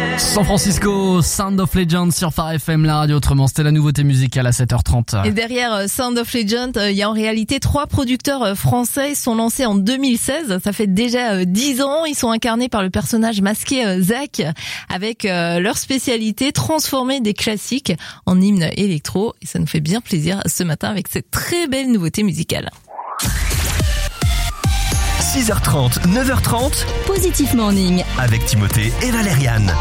San Francisco, Sound of Legend sur Phare FM, la radio autrement. C'était la nouveauté musicale à 7h30. Et derrière Sound of Legend, il y a en réalité 3 producteurs français. Ils sont lancés en 2016. Ça fait déjà 10 ans. Ils sont incarnés par le personnage masqué Zach, avec leur spécialité, transformer des classiques en hymnes électro. Et ça nous fait bien plaisir ce matin avec cette très belle nouveauté musicale. 6h30, 9h30, Positif Morning avec Timothée et Valériane.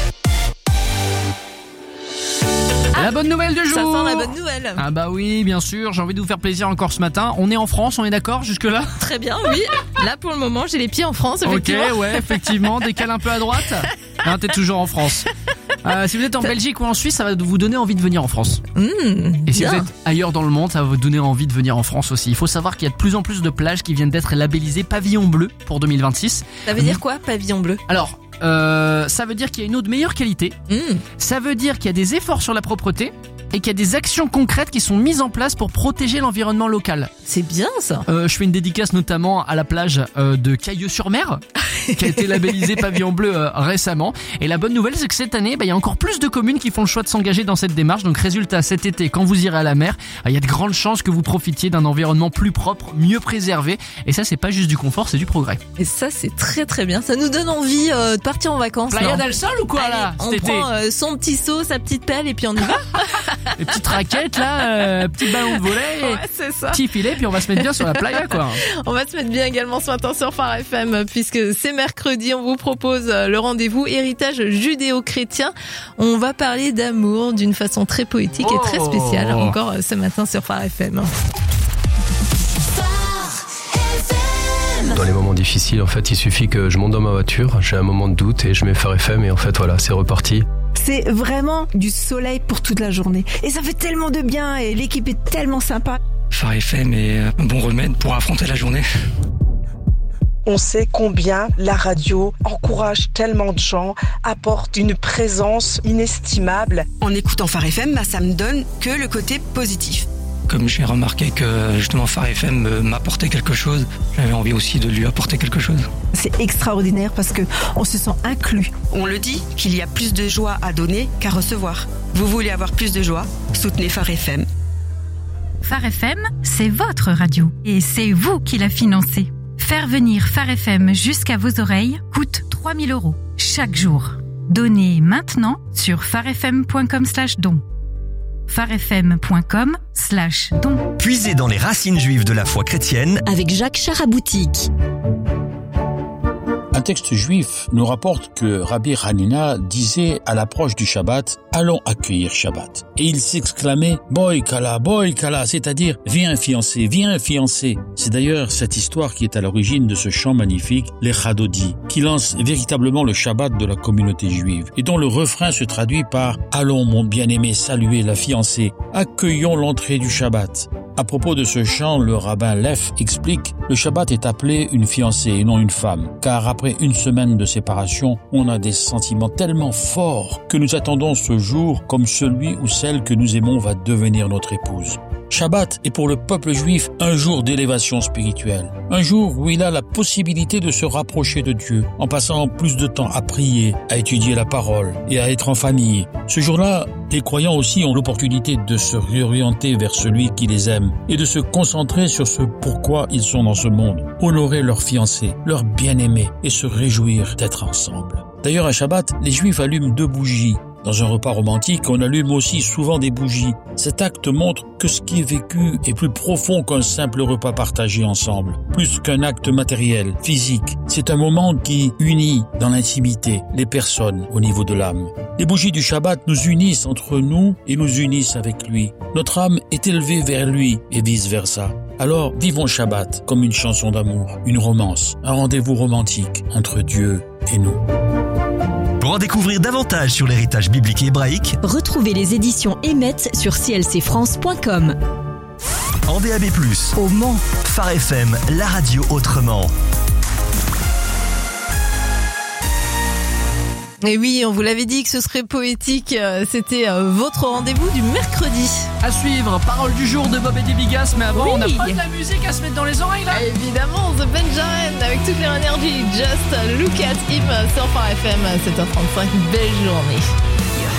La bonne nouvelle du jour. Ça sent la bonne nouvelle. Ah bah oui, bien sûr, j'ai envie de vous faire plaisir encore ce matin. On est en France, on est d'accord jusque-là ? Très bien, oui. Là, pour le moment, j'ai les pieds en France, effectivement. Ok, ouais, effectivement, décale un peu à droite. Non, t'es toujours en France. Si vous êtes en Belgique ou en Suisse, ça va vous donner envie de venir en France. Et si bien. vous êtes ailleurs dans le monde, ça va vous donner envie de venir en France aussi. Il faut savoir qu'il y a de plus en plus de plages qui viennent d'être labellisées pavillon bleu pour 2026. Ça veut dire quoi, pavillon bleu ? Alors, ça veut dire qu'il y a une eau de meilleure qualité. Ça veut dire qu'il y a des efforts sur la propreté et qu'il y a des actions concrètes qui sont mises en place pour protéger l'environnement local. C'est bien, ça. Je fais une dédicace notamment à la plage de Cailleux-sur-Mer qui a été labellisée pavillon bleu récemment. Et la bonne nouvelle, c'est que cette année, il y a encore plus de communes qui font le choix de s'engager dans cette démarche. Donc résultat, cet été, quand vous irez à la mer, il y a de grandes chances que vous profitiez d'un environnement plus propre, mieux préservé. Et ça, c'est pas juste du confort, c'est du progrès. Et ça, c'est très très bien. Ça nous donne envie de partir en vacances. Playa del Sol ou quoi? Allez, là on cet été prend son petit seau, sa petite pelle et puis on y va. Les petites raquettes là, petit ballon de volley, Ouais, c'est ça. petit filet, puis on va se mettre bien sur la playa quoi. On va se mettre bien également ce matin sur Phare FM puisque c'est mercredi. On vous propose le rendez-vous héritage judéo-chrétien. On va parler d'amour d'une façon très poétique et très spéciale encore ce matin sur Phare FM. Dans les moments difficiles, en fait, il suffit que je monte dans ma voiture, j'ai un moment de doute et je mets Phare FM et en fait, voilà, c'est reparti. C'est vraiment du soleil pour toute la journée. Et ça fait tellement de bien et l'équipe est tellement sympa. Phare FM est un bon remède pour affronter la journée. On sait combien la radio encourage tellement de gens, apporte une présence inestimable. En écoutant Phare FM, ça me donne que le côté positif. Comme j'ai remarqué que justement Phare FM m'apportait quelque chose, j'avais envie aussi de lui apporter quelque chose. C'est extraordinaire parce que on se sent inclus. On le dit, qu'il y a plus de joie à donner qu'à recevoir. Vous voulez avoir plus de joie ? Soutenez Phare FM. Phare FM, c'est votre radio et c'est vous qui la financez. Faire venir Phare FM jusqu'à vos oreilles coûte 3 000 € chaque jour. Donnez maintenant sur pharefm.com/don. pharefm.com/don. Puisez dans les racines juives de la foi chrétienne avec Jacques Charaboutique. Un texte juif nous rapporte que Rabbi Hanina disait à l'approche du Shabbat « Allons accueillir Shabbat ». Et il s'exclamait « Boy kala, c'est-à-dire « Viens fiancé, viens fiancé ». C'est d'ailleurs cette histoire qui est à l'origine de ce chant magnifique, les Chadodi, qui lance véritablement le Shabbat de la communauté juive et dont le refrain se traduit par « Allons mon bien-aimé saluer la fiancée, accueillons l'entrée du Shabbat ». À propos de ce chant, le rabbin Leff explique « Le Shabbat est appelé une fiancée et non une femme, car après une semaine de séparation, on a des sentiments tellement forts que nous attendons ce jour comme celui ou celle que nous aimons va devenir notre épouse. » Shabbat est pour le peuple juif un jour d'élévation spirituelle, un jour où il a la possibilité de se rapprocher de Dieu en passant plus de temps à prier, à étudier la parole et à être en famille. Ce jour-là, les croyants aussi ont l'opportunité de se réorienter vers celui qui les aime et de se concentrer sur ce pourquoi ils sont dans ce monde, honorer leurs fiancés, leurs bien-aimés et se réjouir d'être ensemble. D'ailleurs, à Shabbat, les Juifs allument 2 bougies. Dans un repas romantique, on allume aussi souvent des bougies. Cet acte montre que ce qui est vécu est plus profond qu'un simple repas partagé ensemble, plus qu'un acte matériel, physique. C'est un moment qui unit dans l'intimité les personnes au niveau de l'âme. Les bougies du Shabbat nous unissent entre nous et nous unissent avec lui. Notre âme est élevée vers lui et vice-versa. Alors, vivons Shabbat comme une chanson d'amour, une romance, un rendez-vous romantique entre Dieu et nous. Pour en découvrir davantage sur l'héritage biblique et hébraïque, retrouvez les éditions Emmet sur clcfrance.com. En DAB+, au Mans, Phare FM, la radio autrement. Et oui, on vous l'avait dit que ce serait poétique. C'était votre rendez-vous du mercredi. À suivre, parole du jour de Bob et des Bigas. Mais avant, on n'a pas de la musique à se mettre dans les oreilles là. Évidemment, The Benjamin avec toute leur énergie. Just look at him sur Phare FM. 7h35, belle journée.